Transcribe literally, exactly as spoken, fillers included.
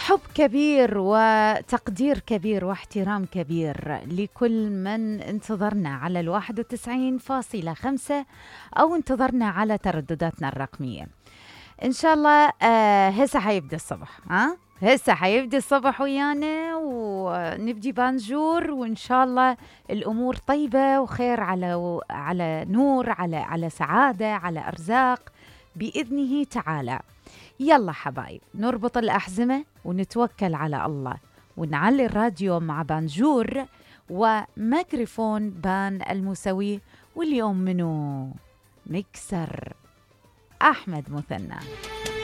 حب كبير وتقدير كبير واحترام كبير لكل من انتظرنا على الواحد وتسعين فاصلة خمسة أو انتظرنا على تردداتنا الرقمية. إن شاء الله آه هسه حيبدأ الصبح، ها هسه حيبدأ الصبح ويانا ونبدي بانجور، وإن شاء الله الأمور طيبة وخير على على نور، على على سعادة، على أرزاق بإذنه تعالى. يلا حبايب، نربط الأحزمة ونتوكل على الله ونعلي الراديو مع بانجور وميكروفون بان الموسوي، واليوم منو مكسر أحمد مثنى.